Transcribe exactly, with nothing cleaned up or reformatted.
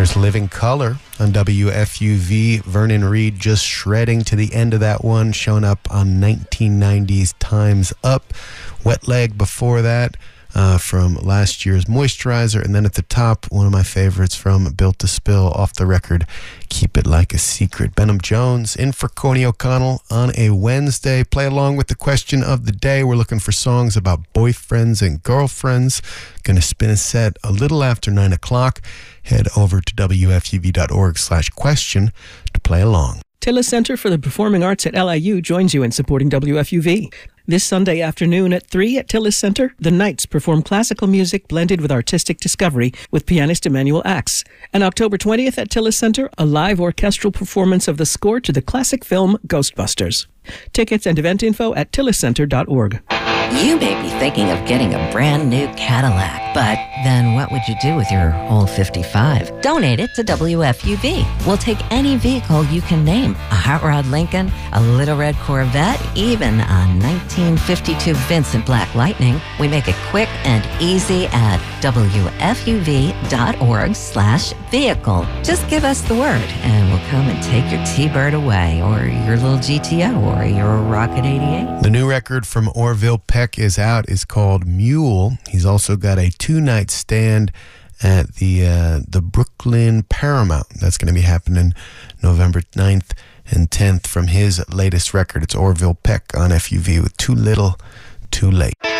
There's Living Color on W F U V. Vernon Reid just shredding to the end of that one, showing up on nineteen nineties Time's Up. Wet Leg before that, uh, from last year's Moisturizer. And then at the top, one of my favorites from Built to Spill, off the record, Keep It Like a Secret. Benham Jones in for Coney O'Connell on a Wednesday. Play along with the question of the day. We're looking for songs about boyfriends and girlfriends. Going to spin a set a little after nine o'clock. Head over to W F U V dot org slash question to play along. Tillis Center for the Performing Arts at L I U joins you in supporting W F U V. This Sunday afternoon at three at Tillis Center, the Knights perform classical music blended with artistic discovery with pianist Emmanuel Axe. And October twentieth at Tillis Center, a live orchestral performance of the score to the classic film Ghostbusters. Tickets and event info at tillis center dot org. You may be thinking of getting a brand new Cadillac, but then what would you do with your old fifty-five? Donate it to W F U V. We'll take any vehicle you can name. A hot rod Lincoln, a little red Corvette, even a nineteen fifty-two Vincent Black Lightning. We make it quick and easy at W F U V dot org slash vehicle. Just give us the word and we'll come and take your T-Bird away, or your little G T O, or your Rocket eighty-eight. The new record from Orville Peck is out, is called Mule. He's also got a two-night stand at the uh, the Brooklyn Paramount. That's going to be happening November ninth and tenth from his latest record. It's Orville Peck on F U V with Too Little, Too Late.